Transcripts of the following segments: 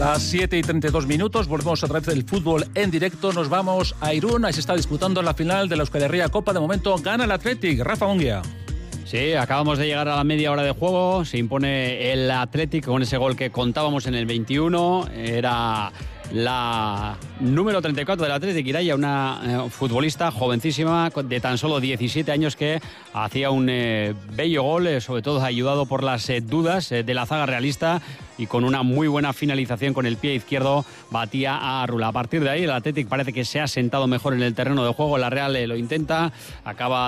Las 7:32, volvemos a través del fútbol en directo, nos vamos a Irún, ahí se está disputando la final de la Euskal Herria Copa, de momento gana el Athletic, Rafa Unguía. Sí, acabamos de llegar a la media hora de juego, se impone el Athletic con ese gol que contábamos en el 21, era la número 34 del Athletic, Ireia, una futbolista jovencísima de tan solo 17 años que hacía un bello gol, sobre todo ayudado por las dudas de la zaga realista, y con una muy buena finalización con el pie izquierdo batía a Rula. A partir de ahí el Athletic parece que se ha sentado mejor en el terreno de juego, la Real lo intenta, acaba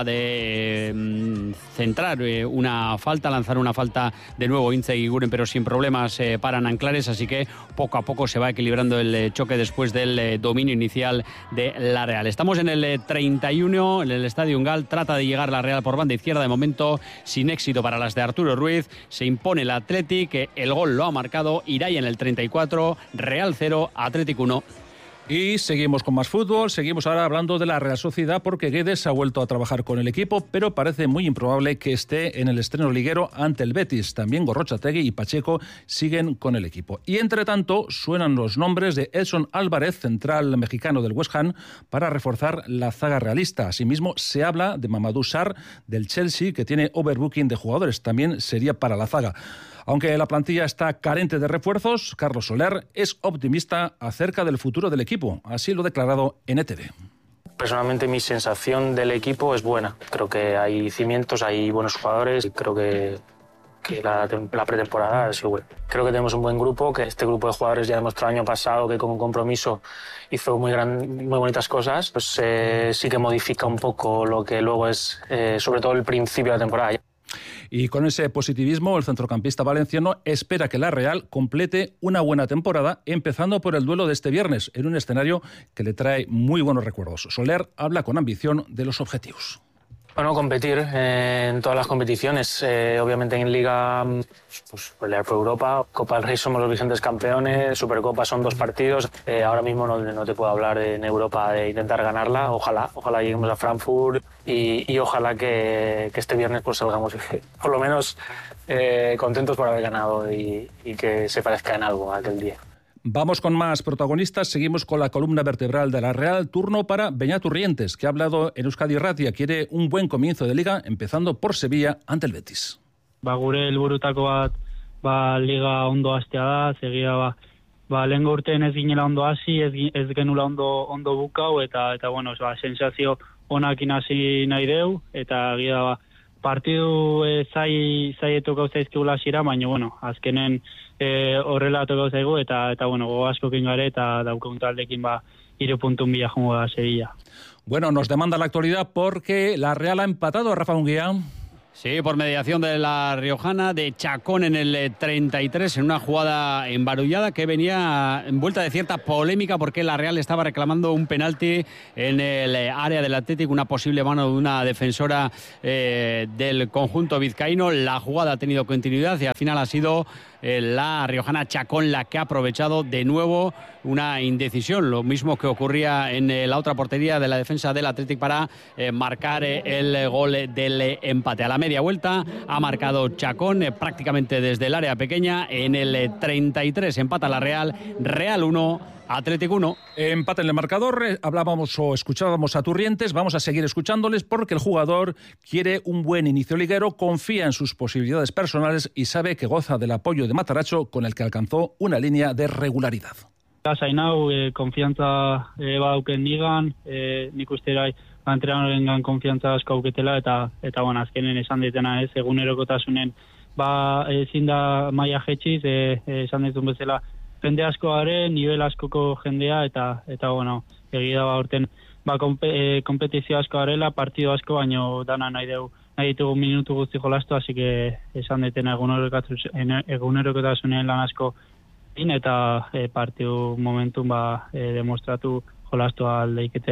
de centrar una falta, lanzar una falta de nuevo Intze y Guren, pero sin problemas para Nanclares, así que poco a poco se va equilibrando el choque después del dominio inicial de la Real. Estamos en el 31, en el Estadio Ungal, trata de llegar la Real por banda izquierda, de momento sin éxito para las de Arturo Ruiz, se impone el Athletic, el gol lo ha marcado Irai en el 34, Real 0, Athletic 1. Y seguimos con más fútbol, seguimos ahora hablando de la Real Sociedad porque Guedes ha vuelto a trabajar con el equipo, pero parece muy improbable que esté en el estreno liguero ante el Betis. También Gorrotxategi y Pacheco siguen con el equipo. Y entre tanto suenan los nombres de Edson Álvarez, central mexicano del West Ham, para reforzar la zaga realista. Asimismo se habla de Mamadou Sarr del Chelsea, que tiene overbooking de jugadores, también sería para la zaga. Aunque la plantilla está carente de refuerzos, Carlos Soler es optimista acerca del futuro del equipo. Así lo ha declarado en ETV. Personalmente mi sensación del equipo es buena. Creo que hay cimientos, hay buenos jugadores y creo que la pretemporada ha sido buena. Creo que tenemos un buen grupo, que este grupo de jugadores ya demostró el año pasado que con un compromiso hizo muy bonitas cosas. Pues sí que modifica un poco lo que luego es sobre todo el principio de la temporada. Y con ese positivismo, el centrocampista valenciano espera que la Real complete una buena temporada, empezando por el duelo de este viernes, en un escenario que le trae muy buenos recuerdos. Soler habla con ambición de los objetivos. Bueno, competir en todas las competiciones, obviamente en Liga, pues pelear por Europa, Copa del Rey somos los vigentes campeones, Supercopa son 2 partidos, ahora mismo no te puedo hablar en Europa de intentar ganarla, ojalá lleguemos a Frankfurt y ojalá que este viernes pues salgamos por lo menos contentos por haber ganado y que se parezca en algo a aquel día. Vamos con más protagonistas, seguimos con la columna vertebral de la Real, turno para Beñat Urrientes, que ha hablado en Euskadi Irratia, quiere un buen comienzo de Liga, empezando por Sevilla ante el Betis. Gure helburutako bat Liga ondo hastea da, segia lehengo urtean ez ginela ondo hasi, ez genula ondo bukau, eta bueno, sensazio onakin hasi nahi deu, eta gira partidu zaietu gauza izkigula hasiera, baina bueno, azkenen horrela tokau zaigu eta bueno, gogo askokin gare eta daukagun taldekin 3 puntun bila jongo da Sevilla. Bueno, nos demanda la actualidad porque la Real ha empatado a Rafa Unguía. Sí, por mediación de la riojana, de Chacón en el 33, en una jugada embarullada que venía envuelta de cierta polémica porque la Real estaba reclamando un penalti en el área del Atlético, una posible mano de una defensora del conjunto vizcaíno. La jugada ha tenido continuidad y al final ha sido la riojana Chacón la que ha aprovechado de nuevo una indecisión, lo mismo que ocurría en la otra portería de la defensa del Athletic para marcar el gol del empate. A la media vuelta ha marcado Chacón prácticamente desde el área pequeña en el 33, empata la Real 1, Athletic 1. Empate en el marcador, hablábamos o escuchábamos a Turrientes, vamos a seguir escuchándoles porque el jugador quiere un buen inicio liguero, confía en sus posibilidades personales y sabe que goza del apoyo de Mataratxo, con el que alcanzó una línea de regularidad. Zain hau, konfiantza badauken nigan, nik uste bai entrenadorengan konfiantza asko auketela eta bueno, azkenen esan ditena ez, egunerokotasunen ezin da maila jetxiz, esan ditun bezala jende asko gare, nivel askoko jendea eta bueno, egia da aurten kompetizio asko garela, partido asko, baino dana nahi ditugu minutu guzti jolastu, así que esan ditena egunerokotasunen lan asko eta partidu momentum demostratu jolastu aldeiketela.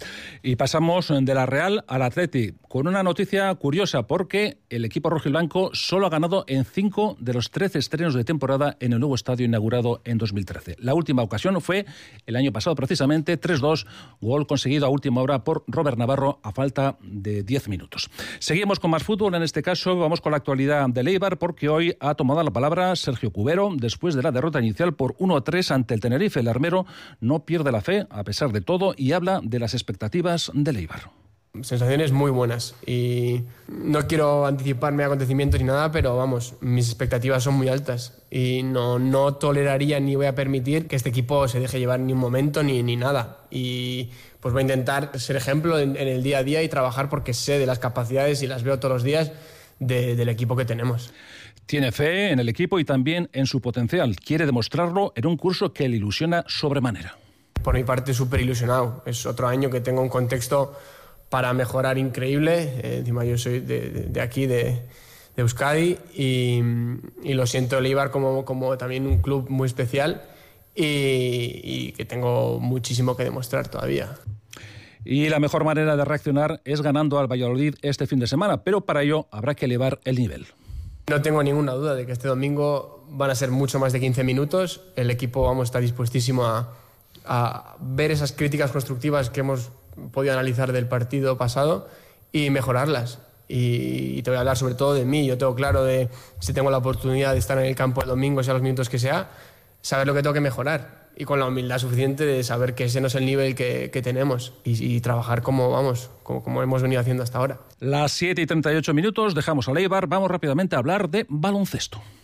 Y pasamos de la Real al Athletic, con una noticia curiosa, porque el equipo rojiblanco solo ha ganado en 5 de los 13 estrenos de temporada en el nuevo estadio inaugurado en 2013. La última ocasión fue el año pasado, precisamente 3-2, gol conseguido a última hora por Robert Navarro a falta de 10 minutos. Seguimos con más fútbol, en este caso vamos con la actualidad del Eibar, porque hoy ha tomado la palabra Sergio Cubero después de la derrota inicial por 1-3 ante el Tenerife. El armero no pierde la fe a pesar de todo y habla de las expectativas del Eibar. Sensaciones muy buenas y no quiero anticiparme a acontecimientos ni nada, pero vamos, mis expectativas son muy altas y no toleraría ni voy a permitir que este equipo se deje llevar ni un momento ni nada, y pues voy a intentar ser ejemplo en el día a día y trabajar porque sé de las capacidades y las veo todos los días del equipo que tenemos. Tiene fe en el equipo y también en su potencial. Quiere demostrarlo en un curso que le ilusiona sobremanera. Por mi parte, súper ilusionado. Es otro año que tengo un contexto para mejorar increíble. Encima yo soy de aquí, de Euskadi, y lo siento el Eibar como también un club muy especial y que tengo muchísimo que demostrar todavía. Y la mejor manera de reaccionar es ganando al Valladolid este fin de semana, pero para ello habrá que elevar el nivel. No tengo ninguna duda de que este domingo van a ser mucho más de 15 minutos. El equipo vamos a estar dispuestísimo a ver esas críticas constructivas que hemos podido analizar del partido pasado y mejorarlas. Y te voy a hablar sobre todo de mí. Yo tengo claro de si tengo la oportunidad de estar en el campo el domingo, sea los minutos que sea, saber lo que tengo que mejorar y con la humildad suficiente de saber que ese no es el nivel que tenemos y trabajar como hemos venido haciendo hasta ahora. Las 7:38 dejamos al Eibar. Vamos rápidamente a hablar de baloncesto.